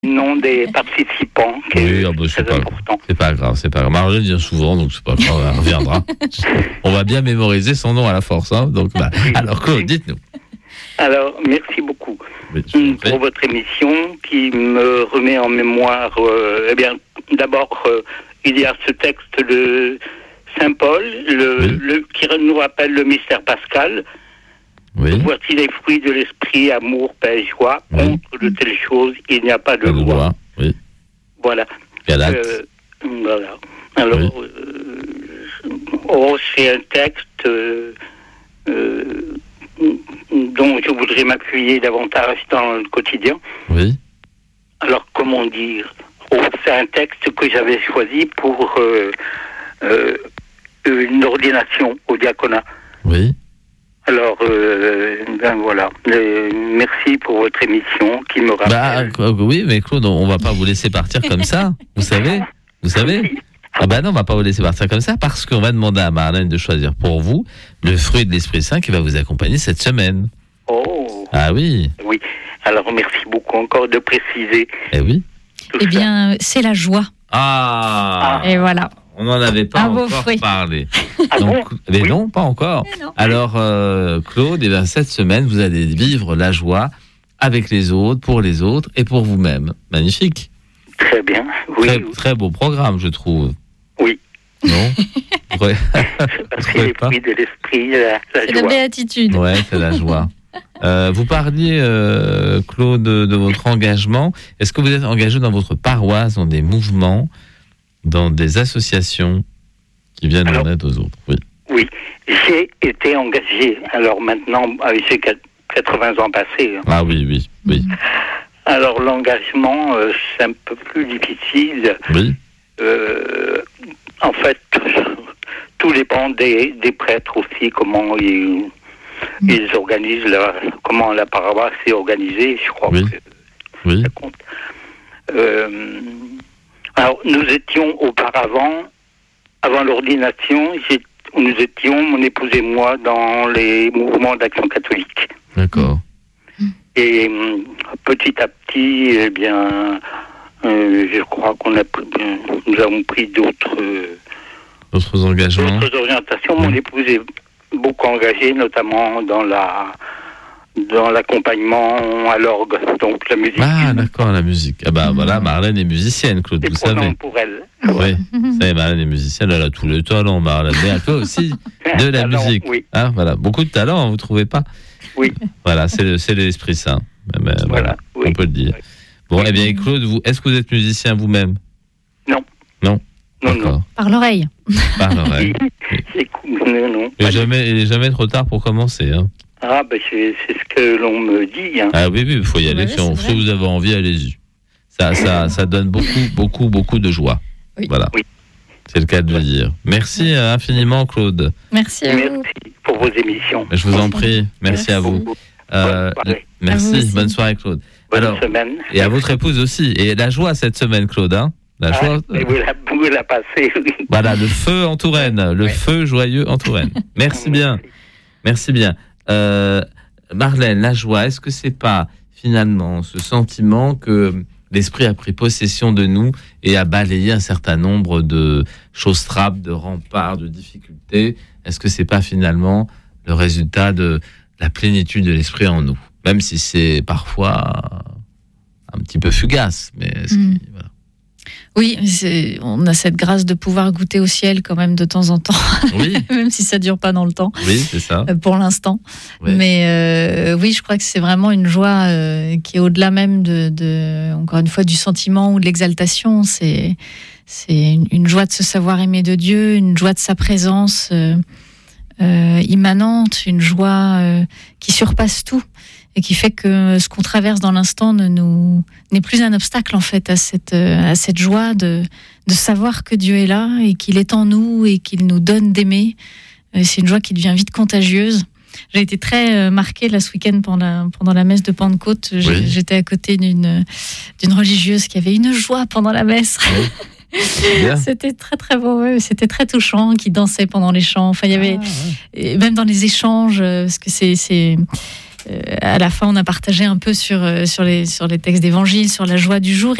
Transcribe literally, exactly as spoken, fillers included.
nom des participants, qui oui, est ah bah, c'est très pas, important. C'est pas grave, c'est pas grave. Marlène vient souvent, donc c'est pas grave, elle reviendra. On va bien mémoriser son nom à la force. Hein, donc, bah, alors, Claude, dites-nous. Alors, merci beaucoup Oui, je vous en prie. pour votre émission qui me remet en mémoire. Euh, eh bien, d'abord, euh, il y a ce texte de Saint Paul, le, Oui. le, qui nous rappelle le mystère pascal. Oui. Voici les fruits de l'esprit, amour, paix, joie. Oui. Contre de telles choses, il n'y a pas de Pas de loi. loi. Oui. Voilà. Galates. Euh, voilà. Alors, Oui. euh, oh, c'est un texte euh, euh, dont je voudrais m'appuyer davantage dans le quotidien. Oui. Alors, comment dire oh, c'est un texte que j'avais choisi pour euh, euh, une ordination au diaconat. Oui. Alors, euh, ben voilà. Euh, merci pour votre émission qui me rappelle. Bah, oui, mais Claude, on va pas vous laisser partir comme ça. Vous savez Vous savez Ah bah non, on va pas vous laisser partir comme ça parce qu'on va demander à Marlène de choisir pour vous le fruit de l'Esprit Saint qui va vous accompagner cette semaine. Oh. Ah oui. Oui. Alors, merci beaucoup encore de préciser. Eh oui. tout Eh ça. bien, c'est la joie. Ah, Et voilà. on n'en avait pas Un beau encore fruit. parlé. Ah Donc, bon mais Oui. non, pas encore. Mais non. Alors, euh, Claude, eh bien, cette semaine, vous allez vivre la joie avec les autres, pour les autres et pour vous-même. Magnifique. Très bien. Oui. Très, très beau programme, je trouve. Oui. Non Ouais. Parce Vous que les trouvez pas fruits de l'esprit, la, la C'est la joie. béatitude. Ouais, c'est la joie. Euh, vous parliez, euh, Claude, de votre engagement. Est-ce que vous êtes engagé dans votre paroisse, dans des mouvements, dans des associations qui viennent Alors, en aide aux autres? Oui. Oui. J'ai été engagé. Alors maintenant, avec ces quatre-vingts ans passés. hein. Ah oui, oui, oui. Alors l'engagement, euh, c'est un peu plus difficile. Oui, Euh, en fait, tout dépend des, des prêtres aussi, comment ils, ils organisent, la, comment la paroisse est organisée, je crois Oui. que oui. ça compte. Euh, alors, nous étions auparavant, avant l'ordination, j'ai- nous étions, mon épouse et moi, dans les mouvements d'action catholique. D'accord. Et hum, petit à petit, eh bien, euh, je crois qu'on a, pris- euh, nous avons pris d'autres, euh, D'autres engagements? d'autres orientations. Mon Oui. épouse est beaucoup engagée, notamment dans la, dans l'accompagnement à l'orgue, donc la musique. Ah, d'accord, la musique. Ah bah voilà, Marlène est musicienne, Claude, C'est vous prenant savez. pour elle. Oui, vous savez, Marlène est musicienne, elle a tout le talent, Marlène. Mais elle fait aussi de la Alors, musique. oui. Hein, voilà, beaucoup de talent, hein, vous trouvez pas? Oui. Voilà, c'est le- c'est l'Esprit Saint. Eh ben, voilà, Voilà, oui. on peut le dire. Bon, eh bien, Claude, vous, est-ce que vous êtes musicien vous-même? Non. Non. Non, D'accord. non. Par l'oreille. Par l'oreille. Écoute, non, non. Il n'est jamais, il est jamais trop tard pour commencer. Hein. Ah, ben c'est, c'est ce que l'on me dit. Hein. Ah oui, oui, il faut y aller. Ouais, Si, on- c'est si vrai. vous avez envie, allez-y. Ça, ça, ça donne beaucoup, beaucoup, beaucoup de joie. Oui. Voilà. Oui. C'est le cas de le dire. Merci euh, infiniment, Claude. Merci à vous. Merci pour vos émissions. Je vous en prie. Merci à vous. Beaucoup. Euh, Bonne soirée. À vous merci. aussi. Bonne soirée, Claude. Bonne Alors, semaine. et à votre épouse aussi. Et la joie cette semaine, Claude. Hein la Ah, joie. et vous la, vous la passez, oui. Voilà, le feu en Touraine. Le Ouais. feu joyeux en Touraine. Merci bien. Merci bien. Euh, Marlène, la joie, est-ce que c'est pas finalement ce sentiment que l'esprit a pris possession de nous et a balayé un certain nombre de choses trappes, de remparts, de difficultés? Est-ce que c'est pas finalement le résultat de la plénitude de l'esprit en nous? Même si c'est parfois un petit peu fugace, mais est-ce Mm. qu'il- voilà. Oui, c'est- on a cette grâce de pouvoir goûter au ciel quand même de temps en temps, Oui, même si ça dure pas dans le temps, oui, c'est ça. euh, pour l'instant. Ouais. Mais euh, oui, je crois que c'est vraiment une joie euh, qui est au-delà même de, de, encore une fois, du sentiment ou de l'exaltation. C'est, c'est une, une joie de se savoir aimer de Dieu, une joie de sa présence euh, euh, immanente, une joie euh, qui surpasse tout et qui fait que ce qu'on traverse dans l'instant ne nous n'est plus un obstacle en fait à cette euh, à cette joie de de savoir que Dieu est là et qu'il est en nous et qu'il nous donne d'aimer. Euh, C'est une joie qui devient vite contagieuse. J'ai été très euh, marquée là ce week-end pendant la, pendant la messe de Pentecôte. J'ai- Oui. J'étais à côté d'une d'une religieuse qui avait une joie pendant la messe. Bien. C'était très très beau, ouais, c'était très touchant, qui dansait pendant les chants. Enfin, il y avait Ah, ouais. et même dans les échanges, euh, parce que c'est c'est à la fin, on a partagé un peu sur, sur, les, sur les textes d'évangile, sur la joie du jour.